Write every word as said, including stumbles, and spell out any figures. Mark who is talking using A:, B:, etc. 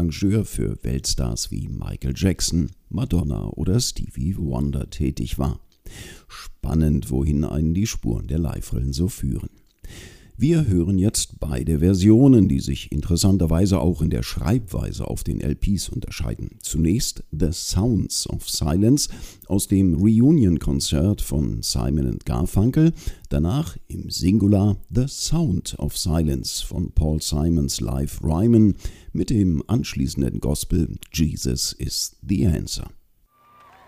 A: Arrangeur für Weltstars wie Michael Jackson, Madonna oder Stevie Wonder tätig war. Spannend, wohin einen die Spuren der Live-Rillen so führen. Wir hören jetzt beide Versionen, die sich interessanterweise auch in der Schreibweise auf den L Ps unterscheiden. Zunächst The Sounds of Silence aus dem Reunion-Konzert von Simon and Garfunkel, danach im Singular The Sound of Silence von Paul Simons Live Ryman mit dem anschließenden Gospel Jesus is the Answer.